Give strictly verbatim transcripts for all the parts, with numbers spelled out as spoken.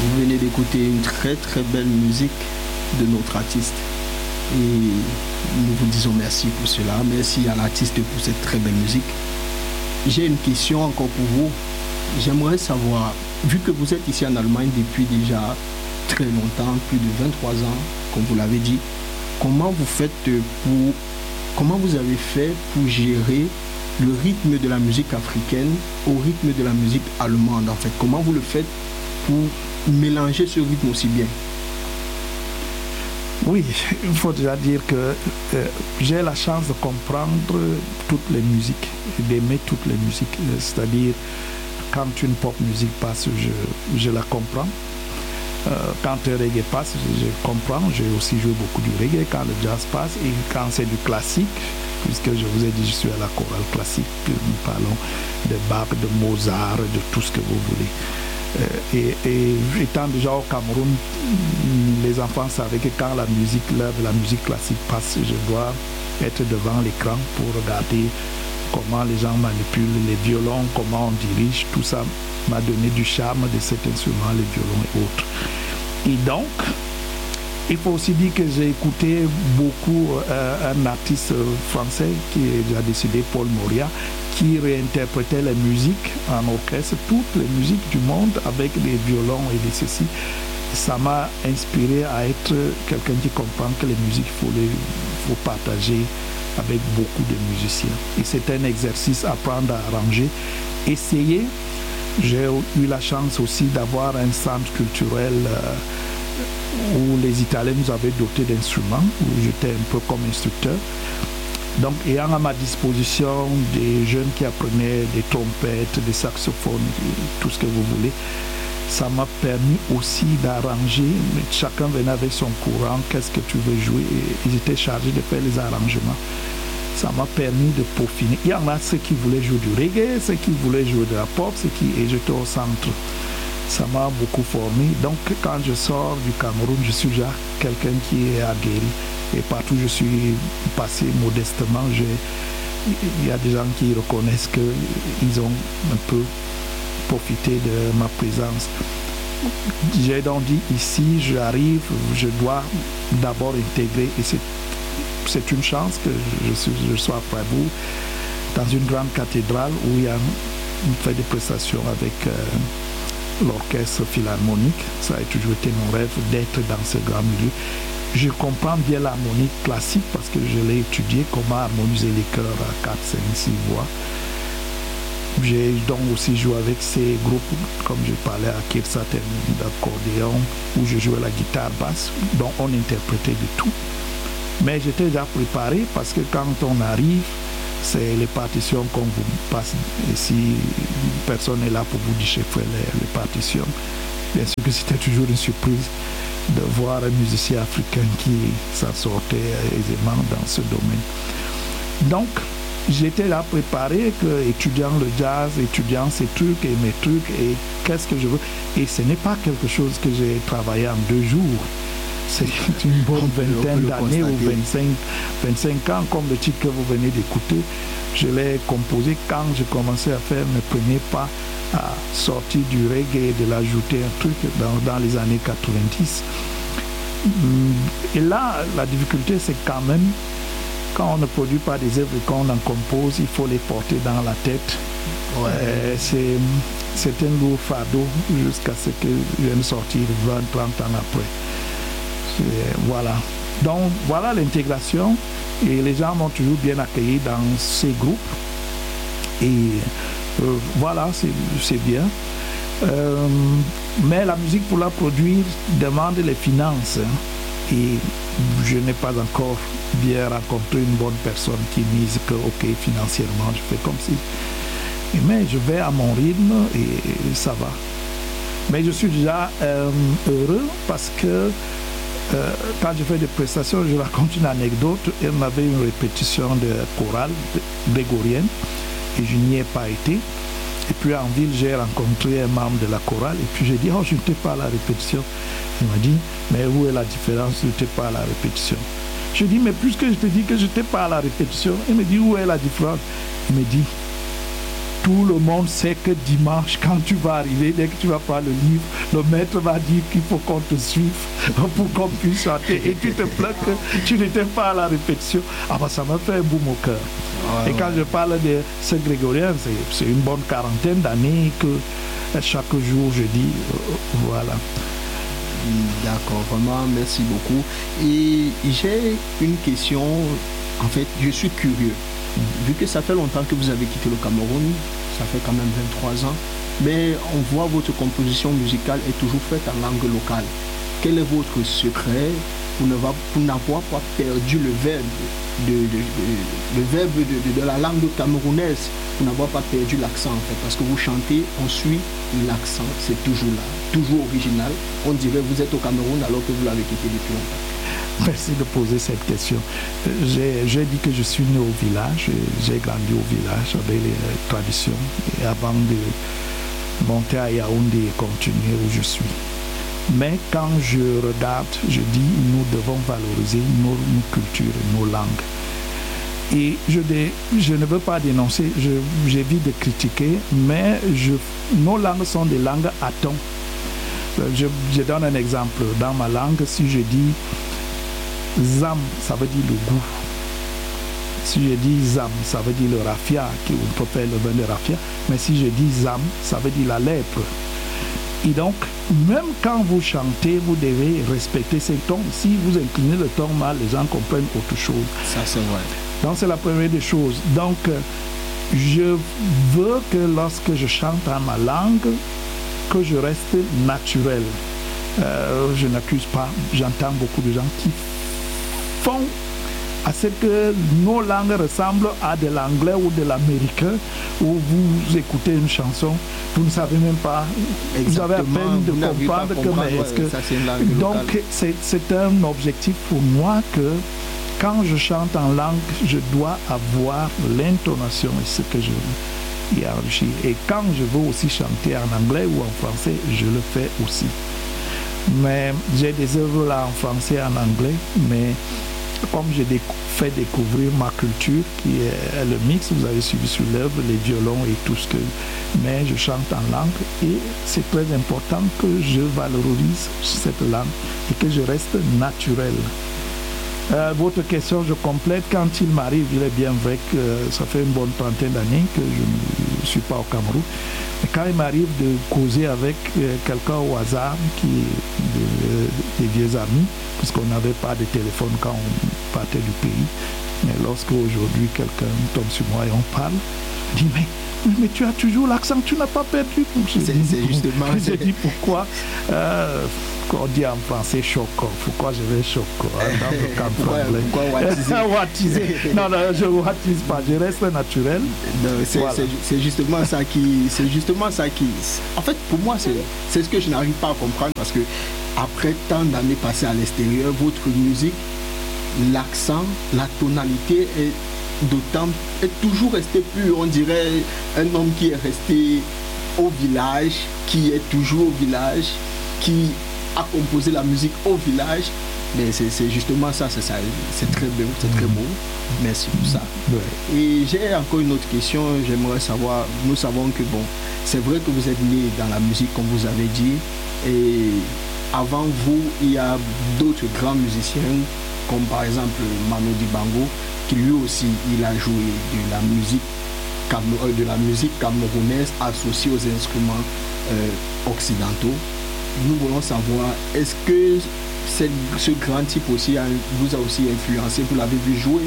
Vous venez d'écouter une très très belle musique de notre artiste. Et nous vous disons merci pour cela. Merci à l'artiste pour cette très belle musique. J'ai une question encore pour vous. J'aimerais savoir, vu que vous êtes ici en Allemagne depuis déjà très longtemps, plus de vingt-trois ans, comme vous l'avez dit, comment vous faites pour, comment vous avez fait pour gérer le rythme de la musique africaine au rythme de la musique allemande en fait? Comment vous le faites pour mélanger ce rythme aussi bien? Oui, il faut déjà dire que euh, j'ai la chance de comprendre toutes les musiques, d'aimer toutes les musiques. C'est-à-dire, quand une pop musique passe, je, je la comprends. Euh, quand le reggae passe, je, je comprends. J'ai aussi joué beaucoup du reggae quand le jazz passe. Et quand c'est du classique, puisque je vous ai dit, je suis à la chorale classique, nous parlons de Bach, de Mozart, de tout ce que vous voulez. Euh, et, et étant déjà au Cameroun, les enfants savaient que quand la musique, l'heure de la musique classique passe, je dois être devant l'écran pour regarder comment les gens manipulent les violons, comment on dirige, tout ça m'a donné du charme de cet instrument, les violons et autres. Et donc, il faut aussi dire que j'ai écouté beaucoup euh, un artiste français qui est déjà décédé, Paul Moria, qui réinterprétait les musiques en orchestre, toutes les musiques du monde avec des violons et des ceci. Ça m'a inspiré à être quelqu'un qui comprend que les musiques, il faut, les, faut partager avec beaucoup de musiciens. Et c'est un exercice, apprendre à arranger, essayer. J'ai eu la chance aussi d'avoir un centre culturel euh, où les Italiens nous avaient doté d'instruments, où j'étais un peu comme instructeur. Donc, ayant à ma disposition des jeunes qui apprenaient des trompettes, des saxophones, tout ce que vous voulez, ça m'a permis aussi d'arranger. Chacun venait avec son courant, qu'est-ce que tu veux jouer, et ils étaient chargés de faire les arrangements. Ça m'a permis de peaufiner. Il y en a ceux qui voulaient jouer du reggae, ceux qui voulaient jouer de la pop, ceux qui... et j'étais au centre. Ça m'a beaucoup formé. Donc, quand je sors du Cameroun, je suis déjà quelqu'un qui est aguerri. Et partout où je suis passé modestement, il y a des gens qui reconnaissent qu'ils ont un peu profité de ma présence. J'ai donc dit, ici, j'arrive, je dois d'abord intégrer, et c'est, c'est une chance que je, suis, je sois à Freiburg, dans une grande cathédrale où il y a une fait des prestations avec euh, l'orchestre philharmonique. Ça a toujours été mon rêve d'être dans ce grand milieu. Je comprends bien l'harmonie classique parce que je l'ai étudié, comment harmoniser les chœurs à quatre, cinq, six voix. J'ai donc aussi joué avec ces groupes, comme je parlais à Kirsaten d'accordéon, où je jouais la guitare basse, dont on interprétait de tout. Mais j'étais déjà préparé parce que quand on arrive, c'est les partitions qu'on vous passe. Et si personne n'est là pour vous déchiffrer les, les partitions, bien sûr que c'était toujours une surprise de voir un musicien africain qui s'en sortait aisément dans ce domaine. Donc, j'étais là préparé, que, étudiant le jazz, étudiant ces trucs et mes trucs, et qu'est-ce que je veux. Et ce n'est pas quelque chose que j'ai travaillé en deux jours. C'est une bonne vingtaine d'années ou vingt-cinq, vingt-cinq ans, comme le titre que vous venez d'écouter. Je l'ai composé quand je commençais à faire mes premiers pas, à sortir du reggae et de l'ajouter un truc dans, dans les années quatre-vingt-dix. Et là, la difficulté, c'est quand même, quand on ne produit pas des œuvres et qu'on en compose, il faut les porter dans la tête. Ouais. Euh, c'est, c'est un lourd fardeau jusqu'à ce que je vienne sortir vingt, trente ans après. C'est, voilà. Donc, voilà l'intégration. Et les gens m'ont toujours bien accueilli dans ces groupes. Et euh, voilà, c'est, c'est bien. Euh, mais la musique, pour la produire, demande les finances. Hein. Et je n'ai pas encore bien rencontré une bonne personne qui mise que, ok, financièrement, je fais comme si. Mais je vais à mon rythme et ça va. Mais je suis déjà euh, heureux parce que euh, quand je fais des prestations, je raconte une anecdote. On avait une répétition de chorale grégorienne et je n'y ai pas été. Et puis en ville, j'ai rencontré un membre de la chorale et puis j'ai dit, oh, je n'étais pas à la répétition. Il m'a dit, mais où est la différence? Je n'étais pas à la répétition. Je dis, mais puisque je te dis que je n'étais pas à la répétition, il me dit, où est la différence? Il me dit, tout le monde sait que dimanche, quand tu vas arriver, dès que tu vas prendre le livre, le maître va dire qu'il faut qu'on te suive pour qu'on puisse chanter. Et tu te plains que tu n'étais pas à la répétition. Ah bah ça m'a fait un boum au cœur. Ouais, et quand ouais. je parle de ce grégorien, c'est une bonne quarantaine d'années que chaque jour je dis, euh, voilà. D'accord, vraiment, merci beaucoup. Et j'ai une question, en fait, je suis curieux. Vu que ça fait longtemps que vous avez quitté le Cameroun, ça fait quand même vingt-trois ans, mais on voit votre composition musicale est toujours faite en langue locale. Quel est votre secret pour n'avoir pas perdu le verbe de, de, de, le verbe de, de, de la langue camerounaise, pour n'avoir pas perdu l'accent en fait, parce que vous chantez, on suit l'accent, c'est toujours là, toujours original. On dirait que vous êtes au Cameroun alors que vous l'avez quitté depuis longtemps. Merci de poser cette question. J'ai, j'ai dit que je suis né au village, j'ai grandi au village avec les traditions, et avant de monter à Yaoundé et continuer où je suis. Mais quand je regarde, je dis nous devons valoriser nos, nos cultures, nos langues. Et je, dé, je ne veux pas dénoncer, je, j'évite de critiquer, mais je, nos langues sont des langues à ton. Je, je donne un exemple. Dans ma langue, si je dis Zam, ça veut dire le goût. Si je dis Zam, ça veut dire le raffia, qui on peut faire le vin de raffia. Mais si je dis Zam, ça veut dire la lèpre. Et donc, même quand vous chantez, vous devez respecter ces tons. Si vous inclinez le ton mal, les gens comprennent autre chose. Ça, c'est vrai. Donc, c'est la première des choses. Donc, je veux que lorsque je chante en ma langue, que je reste naturel. Euh, je n'accuse pas. J'entends beaucoup de gens qui font à ce que nos langues ressemblent à de l'anglais ou de l'américain, où vous écoutez une chanson, vous ne savez même pas, exactement, vous avez à peine de comprendre que, mais est-ce que... Ça, c'est une langue donc c'est, c'est un objectif pour moi que quand je chante en langue, je dois avoir l'intonation et ce que je y enrichis. Et quand je veux aussi chanter en anglais ou en français, je le fais aussi. Mais j'ai des œuvres là en français et en anglais, mais comme j'ai déc- fait découvrir ma culture qui est le mix, vous avez suivi sur l'œuvre, les violons et tout ce que... Mais je chante en langue et c'est très important que je valorise cette langue et que je reste naturel. Euh, votre question, je complète. Quand il m'arrive, il est bien vrai que ça fait une bonne trentaine d'années que je ne suis pas au Cameroun. Mais quand il m'arrive de causer avec euh, quelqu'un au hasard, qui est de, de, des vieux amis, puisqu'on n'avait pas de téléphone quand on partait du pays, mais lorsque aujourd'hui quelqu'un tombe sur moi et on parle, je dis mais mais tu as toujours l'accent, tu n'as pas perdu. C'est, c'est justement. Je dis pourquoi euh, on dit en français choco. Pourquoi je vais choco hein, dans le camp pourquoi, anglais. Pourquoi wattiser? wattiser. Non, non, je ne wattise pas, je reste naturel. Non, c'est, voilà. c'est, c'est justement ça qui. C'est justement ça qui. En fait, pour moi, c'est, c'est ce que je n'arrive pas à comprendre parce que après tant d'années passées à l'extérieur, votre musique, l'accent, la tonalité est d'autant est toujours resté pur. On dirait un homme qui est resté au village, qui est toujours au village, qui a composé la musique au village. Mais c'est, c'est justement ça, c'est ça, c'est très beau, c'est très beau. Merci pour ça. Ouais. Et j'ai encore une autre question. J'aimerais savoir. Nous savons que bon, c'est vrai que vous êtes né dans la musique comme vous avez dit. Et avant vous, il y a d'autres grands musiciens comme par exemple Manu Dibango, qui lui aussi il a joué de la musique de la musique camerounaise associée aux instruments euh, occidentaux. Nous voulons savoir, est-ce que cette, ce grand type aussi a, vous a aussi influencé, vous l'avez vu jouer?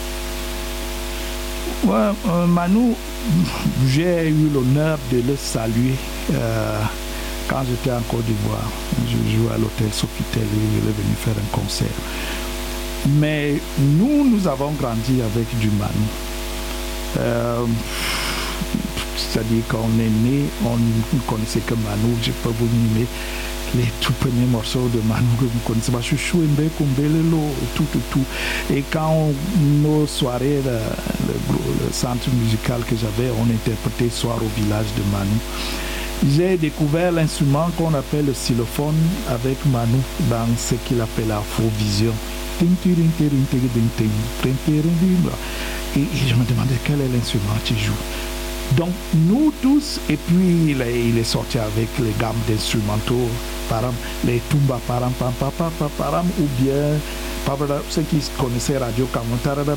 Ouais, euh, Manu, j'ai eu l'honneur de le saluer euh, quand j'étais en Côte d'Ivoire. Je jouais à l'hôtel Sofitel et il est venu faire un concert. Mais nous, nous avons grandi avec du Manu. Euh, c'est-à-dire qu'on est né, on ne connaissait que Manu. Je peux vous nommer les tout premiers morceaux de Manu que vous connaissez. Chouchou, Mbeko, Mbelelo, tout, tout, tout. Et quand on, nos soirées, le, le, le centre musical que j'avais, on interprétait Soir au village de Manu. J'ai découvert l'instrument qu'on appelle le xylophone avec Manu dans ce qu'il appelle l'Afrovision. Et, et je me demandais quel est l'instrument que tu joues. Donc nous tous, et puis il est, il est sorti avec les gammes d'instrumentaux, param, les tumba param pam pam pam pam param, ou bien ceux qui connaissaient Radio Cameroun.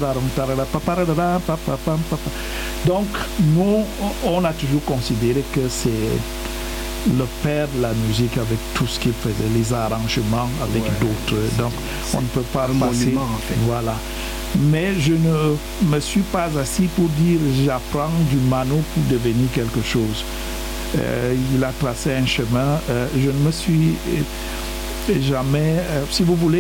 Donc nous, on a toujours considéré que c'est le père de la musique avec tout ce qu'il faisait, les arrangements avec ouais, d'autres. Donc on ne peut pas passer. Monument, en fait. Voilà. Mais je ne me suis pas assis pour dire j'apprends du mano pour devenir quelque chose. Euh, il a tracé un chemin. Euh, je ne me suis jamais, euh, si vous voulez,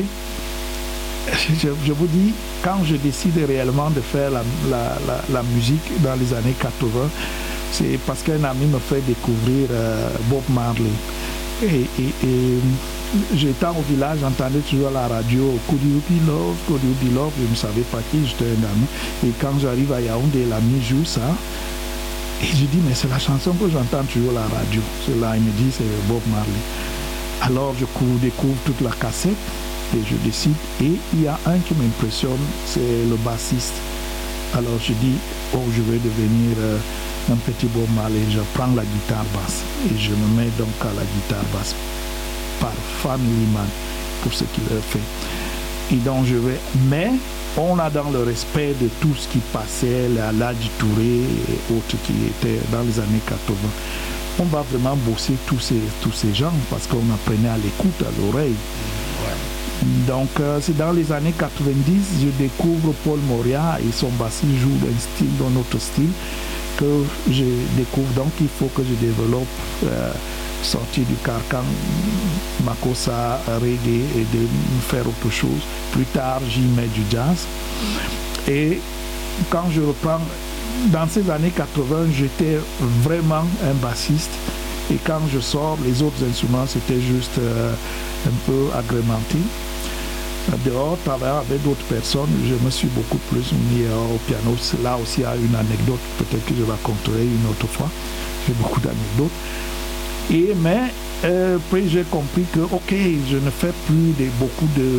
je, je vous dis, quand je décide réellement de faire la, la, la, la musique dans les années quatre-vingts, c'est parce qu'un ami me fait découvrir euh, Bob Marley. Et, et, et j'étais au village, j'entendais toujours à la radio Could You Be Love, Could You Be Love, je ne savais pas qui, j'étais un ami. Et quand j'arrive à Yaoundé, l'ami joue ça. Et je dis, mais c'est la chanson que j'entends toujours à la radio. C'est là, il me dit, c'est Bob Marley. Alors je découvre toute la cassette et je décide. Et il y a un qui m'impressionne, c'est le bassiste. Alors je dis, oh, je vais devenir euh, un petit Bob Marley. Je prends la guitare basse et je me mets donc à la guitare basse par Family Man pour ce qu'il a fait. Et donc je vais, mais on a dans le respect de tout ce qui passait, la Ladji Touré et autres qui étaient dans les années quatre-vingts. On va vraiment bosser tous ces, tous ces gens parce qu'on apprenait à l'écoute, à l'oreille. Ouais. Donc euh, c'est dans les années quatre-vingt-dix, je découvre Paul Moria et son bassiste joue d'un style, d'un autre style que je découvre. Donc il faut que je développe euh, sortir du carcan Makossa, reggae et de faire autre chose. Plus tard, j'y mets du jazz. Et quand je reprends, dans ces années quatre-vingts, j'étais vraiment un bassiste. Et quand je sors, les autres instruments, c'était juste euh, un peu agrémenté. Dehors, travaillant avec d'autres personnes, je me suis beaucoup plus mis au piano. Là aussi, il y a une anecdote, peut-être que je raconterai une autre fois. J'ai beaucoup d'anecdotes. Et, mais euh, puis j'ai compris que, ok, je ne fais plus de, beaucoup de,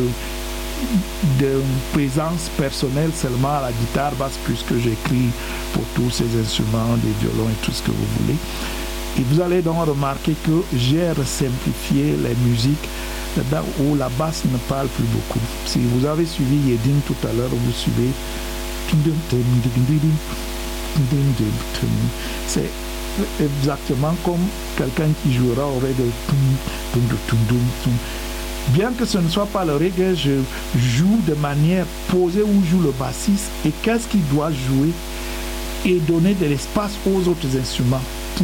de présence personnelle seulement à la guitare basse, puisque j'écris pour tous ces instruments, des violons et tout ce que vous voulez. Et vous allez donc remarquer que j'ai simplifié les musiques où la basse ne parle plus beaucoup. Si vous avez suivi Yedin tout à l'heure, vous suivez. C'est exactement comme quelqu'un qui jouera au reggae. Bien que ce ne soit pas le reggae, je joue de manière posée où joue le bassiste et qu'est-ce qu'il doit jouer et donner de l'espace aux autres instruments.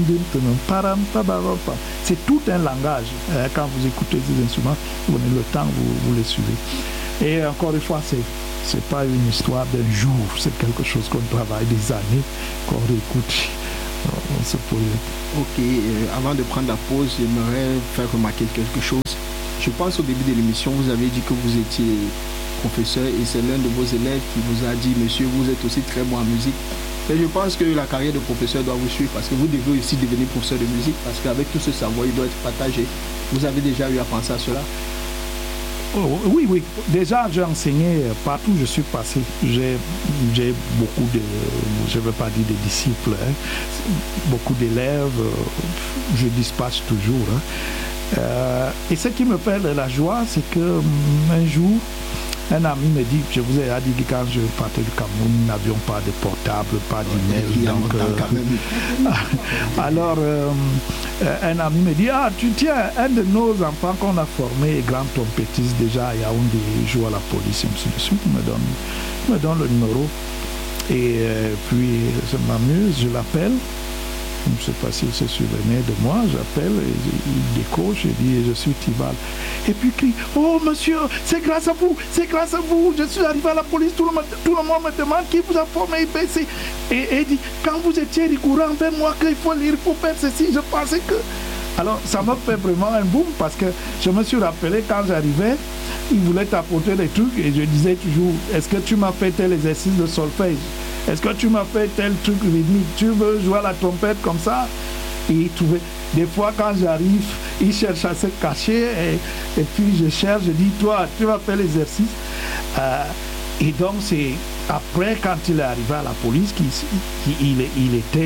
C'est tout un langage. Quand vous écoutez ces instruments, vous prenez le temps, vous, vous les suivez. Et encore une fois, c'est c'est pas une histoire d'un jour, c'est quelque chose qu'on travaille des années, qu'on réécoute. On se pose. Ok, euh, avant de prendre la pause, j'aimerais faire remarquer quelque chose. Je pense au début de l'émission, vous avez dit que vous étiez professeur et c'est l'un de vos élèves qui vous a dit, monsieur, vous êtes aussi très bon en musique. Et je pense que la carrière de professeur doit vous suivre parce que vous devez aussi devenir professeur de musique parce qu'avec tout ce savoir, il doit être partagé. Vous avez déjà eu à penser à cela? Oh, oui, oui. Déjà, j'ai enseigné partout où je suis passé. J'ai, j'ai beaucoup de, je ne veux pas dire des disciples, hein, beaucoup d'élèves. Je dispatche toujours. Hein. Euh, et ce qui me fait de la joie, c'est qu'un jour, un ami me dit, je vous ai dit que quand je partais du Cameroun, nous n'avions pas de portable, pas d'email. Donc, euh, alors, euh, un ami me dit, ah, tu tiens, un de nos enfants qu'on a formé, grand trompettiste déjà à Yaoundé, joue à la police, ainsi de suite, il me donne, il me donne le numéro. Et euh, puis, je m'amuse, je l'appelle. Je ne sais pas s'il se souvenait de moi, j'appelle, il décroche et dit je suis Tibal. Et puis il crie, oh monsieur, c'est grâce à vous, c'est grâce à vous, je suis arrivé à la police, tout le monde, tout le monde me demande qui vous a formé I P C. Et, et il dit, quand vous étiez rigoureux envers moi qu'il faut lire pour faire ceci, je pensais que... Alors ça m'a fait vraiment un boom parce que je me suis rappelé quand j'arrivais, il voulait t'apporter des trucs et je disais toujours, est-ce que tu m'as fait tel exercice de solfège? Est-ce que tu m'as fait tel truc rythmique? Tu veux jouer à la trompette comme ça? Et il trouvait. Des fois, quand j'arrive, il cherche à se cacher. Et, et puis, je cherche, je dis, toi, tu vas faire l'exercice. Euh, et donc, c'est après, quand il est arrivé à la police, qu'il, qu'il, il, il était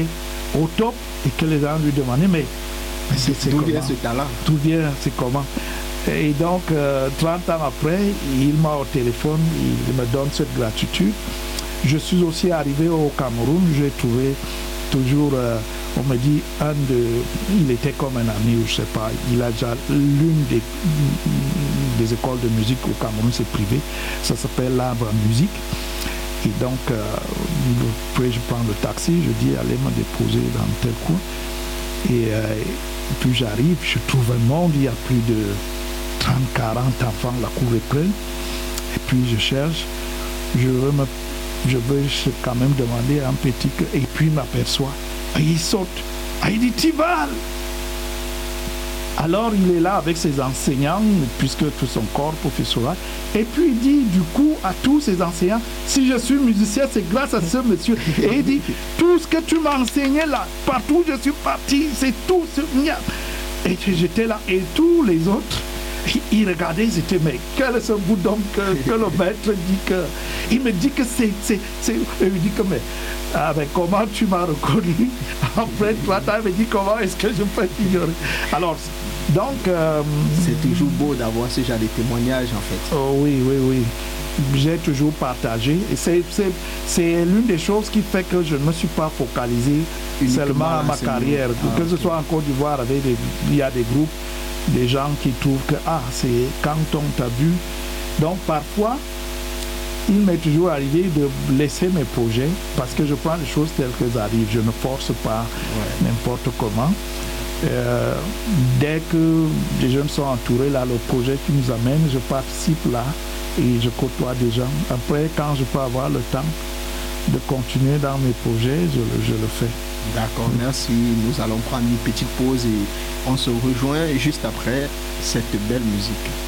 au top et que les gens lui demandaient, mais, mais c'est, c'est D'où comment? vient ce talent? D'où vient, c'est comment? Et donc, euh, trente ans après, il m'a au téléphone, il me donne cette gratitude. Je suis aussi arrivé au Cameroun, j'ai trouvé toujours, euh, on me dit, un de, il était comme un ami, ou je sais pas, il a déjà l'une des, des écoles de musique au Cameroun, c'est privé, ça s'appelle l'Arbre en musique. Et donc, euh, après je prends le taxi, je dis, allez me déposer dans tel coin. Et euh, puis j'arrive, je trouve un monde, il y a plus de trente quarante enfants, la cour est pleine. Et puis je cherche, je veux, me, je veux quand même demander à un petit, et puis il m'aperçoit, et il saute, et il dit Tival. Alors il est là avec ses enseignants, puisque tout son corps professoral, et puis il dit du coup à tous ses enseignants, si je suis musicien, c'est grâce à ce monsieur. Et il dit, tout ce que tu m'as enseigné là, partout où je suis parti, c'est tout ce mien. Et j'étais là, et tous les autres, ils regardaient, ils étaient, mais quel est ce bout d'homme que, que le maître dit que... Il me dit que c'est... c'est, c'est il me dit que, mais, ah, mais comment tu m'as reconnu? Après trois ans, il me dit, comment est-ce que je peux ignorer? Alors, donc... Euh, c'est toujours beau d'avoir ce genre de témoignages, en fait. Oh, oui, oui, oui. J'ai toujours partagé. Et c'est, c'est, c'est l'une des choses qui fait que je ne me suis pas focalisé uniquement seulement à ma carrière. Ah, que okay. ce soit en Côte d'Ivoire, avec des, il y a des groupes, des gens qui trouvent que ah, c'est quand on t'a vu. Donc parfois, il m'est toujours arrivé de laisser mes projets parce que je prends les choses telles qu'elles arrivent. Je ne force pas ouais. n'importe comment. Euh, dès que les jeunes sont entourés, là, le projet qui nous amène, je participe là et je côtoie des gens. Après, quand je peux avoir le temps de continuer dans mes projets, je, je le fais. D'accord, merci. Nous allons prendre une petite pause et on se rejoint juste après cette belle musique.